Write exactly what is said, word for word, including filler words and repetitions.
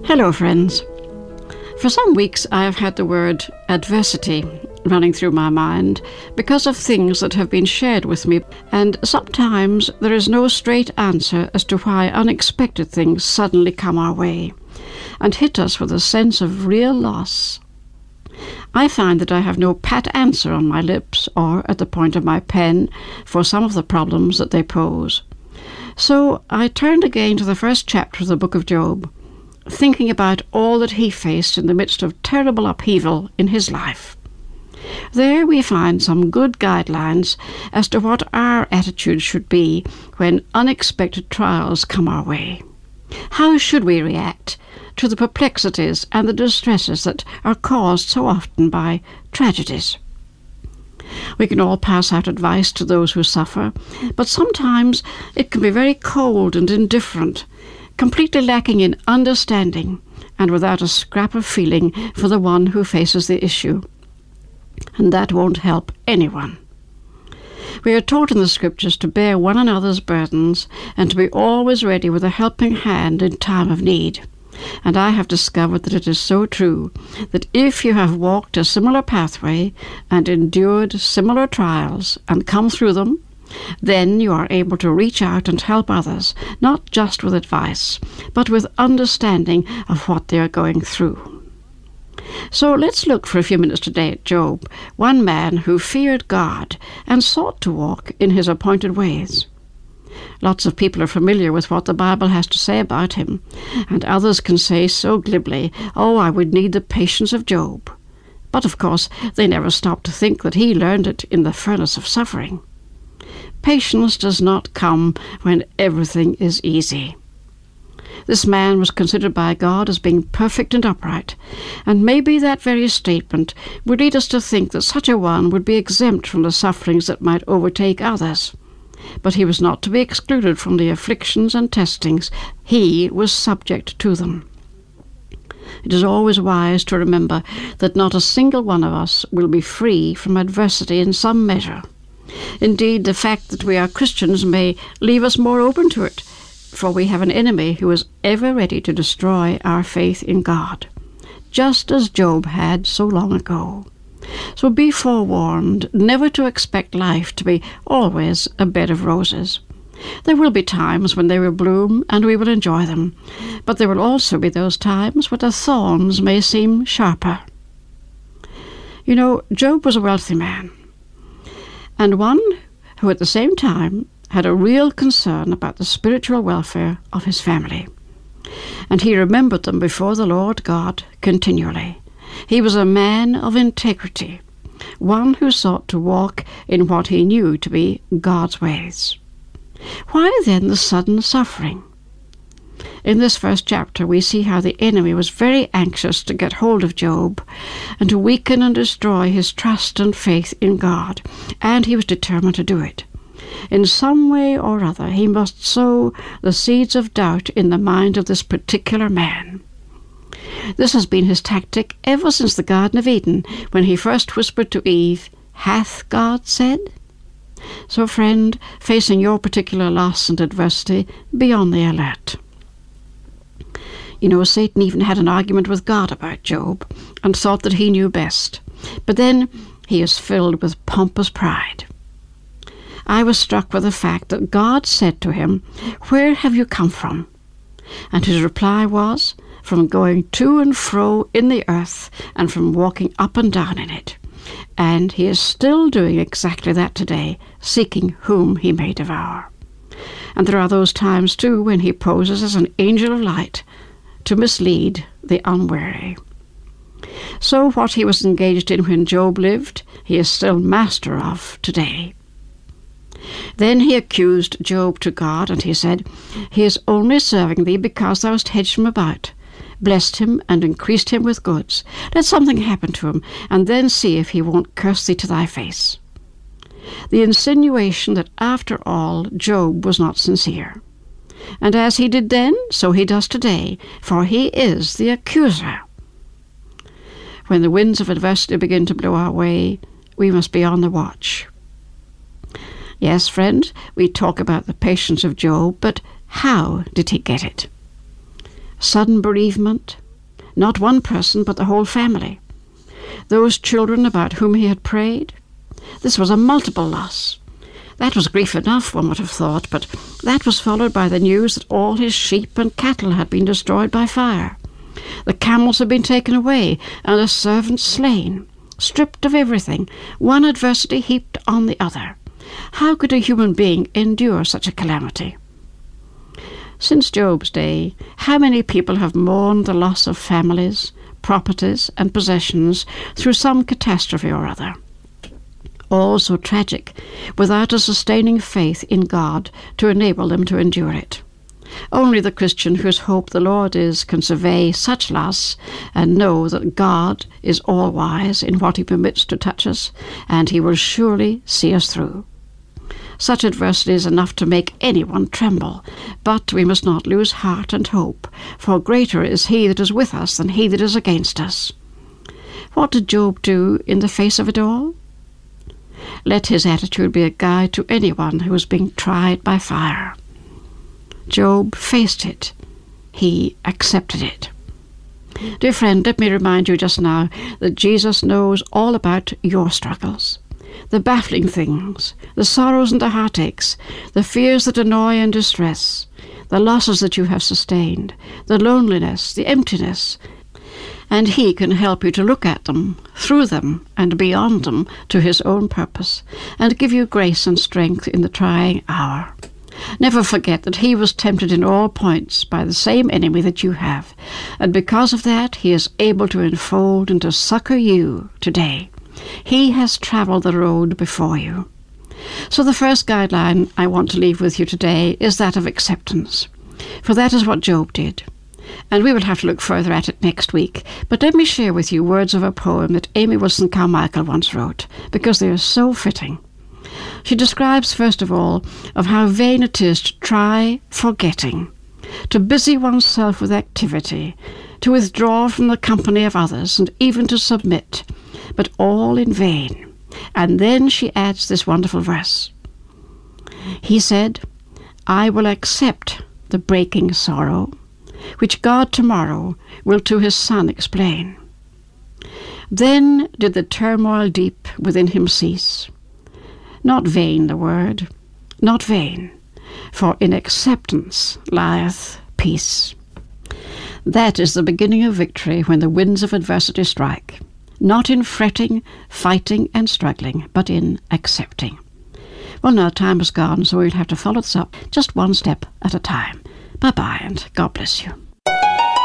Hello, friends. For some weeks I have had the word adversity running through my mind because of things that have been shared with me, and sometimes there is no straight answer as to why unexpected things suddenly come our way and hit us with a sense of real loss. I find that I have no pat answer on my lips or at the point of my pen for some of the problems that they pose. So I turned again to the first chapter of the book of Job, thinking about all that he faced in the midst of terrible upheaval in his life. There we find some good guidelines as to what our attitude should be when unexpected trials come our way. How should we react to the perplexities and the distresses that are caused so often by tragedies? We can all pass out advice to those who suffer, but sometimes it can be very cold and indifferent, completely lacking in understanding and without a scrap of feeling for the one who faces the issue. And that won't help anyone. We are taught in the Scriptures to bear one another's burdens and to be always ready with a helping hand in time of need. And I have discovered that it is so true that if you have walked a similar pathway and endured similar trials and come through them, then you are able to reach out and help others, not just with advice, but with understanding of what they are going through. So let's look for a few minutes today at Job, one man who feared God and sought to walk in his appointed ways. Lots of people are familiar with what the Bible has to say about him, and others can say so glibly, "Oh, I would need the patience of Job." But of course, they never stop to think that he learned it in the furnace of suffering. Patience does not come when everything is easy. This man was considered by God as being perfect and upright, and maybe that very statement would lead us to think that such a one would be exempt from the sufferings that might overtake others. But he was not to be excluded from the afflictions and testings. He was subject to them. It is always wise to remember that not a single one of us will be free from adversity in some measure. Indeed, the fact that we are Christians may leave us more open to it, for we have an enemy who is ever ready to destroy our faith in God, just as Job had so long ago. So be forewarned never to expect life to be always a bed of roses. There will be times when they will bloom and we will enjoy them, but there will also be those times when the thorns may seem sharper. You know, Job was a wealthy man, and one who at the same time had a real concern about the spiritual welfare of his family. And he remembered them before the Lord God continually. He was a man of integrity, one who sought to walk in what he knew to be God's ways. Why then the sudden suffering? In this first chapter we see how the enemy was very anxious to get hold of Job and to weaken and destroy his trust and faith in God, and he was determined to do it. In some way or other he must sow the seeds of doubt in the mind of this particular man. This has been his tactic ever since the Garden of Eden, when he first whispered to Eve, "Hath God said?" So, friend, facing your particular loss and adversity, be on the alert. You know, Satan even had an argument with God about Job and thought that he knew best. But then he is filled with pompous pride. I was struck with the fact that God said to him, "Where have you come from?" And his reply was, "From going to and fro in the earth and from walking up and down in it." And he is still doing exactly that today, seeking whom he may devour. And there are those times, too, when he poses as an angel of light to mislead the unwary. So what he was engaged in when Job lived, he is still master of today. Then he accused Job to God, and he said, "He is only serving thee because thou hast hedged him about, blessed him, and increased him with goods. Let something happen to him, and then see if he won't curse thee to thy face." The insinuation that after all Job was not sincere. And as he did then, so he does today, for he is the accuser. When the winds of adversity begin to blow our way, we must be on the watch. Yes, friend, we talk about the patience of Job, but how did he get it? Sudden bereavement, not one person but the whole family. Those children about whom he had prayed, this was a multiple loss. That was grief enough, one would have thought, but that was followed by the news that all his sheep and cattle had been destroyed by fire. The camels had been taken away, and the servants slain, stripped of everything, one adversity heaped on the other. How could a human being endure such a calamity? Since Job's day, how many people have mourned the loss of families, properties, and possessions through some catastrophe or other? All so tragic, without a sustaining faith in God to enable them to endure it. Only the Christian whose hope the Lord is can survey such loss and know that God is all-wise in what he permits to touch us, and he will surely see us through. Such adversity is enough to make anyone tremble, but we must not lose heart and hope, for greater is he that is with us than he that is against us. What did Job do in the face of it all? Let his attitude be a guide to anyone who is being tried by fire. Job faced it. He accepted it. Dear friend, let me remind you just now that Jesus knows all about your struggles, the baffling things, the sorrows and the heartaches, the fears that annoy and distress, the losses that you have sustained, the loneliness, the emptiness, and he can help you to look at them, through them, and beyond them to his own purpose, and give you grace and strength in the trying hour. Never forget that he was tempted in all points by the same enemy that you have, and because of that he is able to enfold and to succor you today. He has travelled the road before you. So the first guideline I want to leave with you today is that of acceptance, for that is what Job did. And we will have to look further at it next week. But let me share with you words of a poem that Amy Wilson Carmichael once wrote, because they are so fitting. She describes, first of all, of how vain it is to try forgetting, to busy oneself with activity, to withdraw from the company of others, and even to submit, but all in vain. And then she adds this wonderful verse. He said, I will accept the breaking sorrow, which God tomorrow will to his Son explain. Then did the turmoil deep within him cease. Not vain the word, not vain, for in acceptance lieth peace. That is the beginning of victory when the winds of adversity strike, not in fretting, fighting, and struggling, but in accepting. Well, now time is gone, so we'll have to follow this up just one step at a time. Bye-bye, and God bless you.